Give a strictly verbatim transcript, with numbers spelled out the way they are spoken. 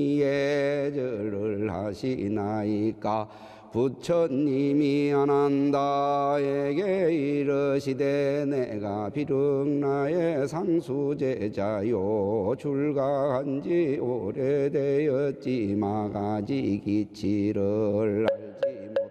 예절을 하시나이까. 부처님이 아난다에게 이르시되 내가 비륵나의 상수제자요 출가한지 오래되었지 마가지 기치를 알지 못